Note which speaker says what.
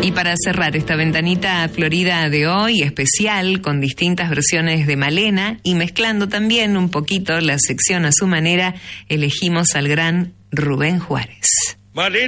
Speaker 1: Y para cerrar esta ventanita florida de hoy, especial, con distintas versiones de Malena y mezclando también un poquito la sección a su manera, elegimos al gran Rubén Juárez.
Speaker 2: Malena.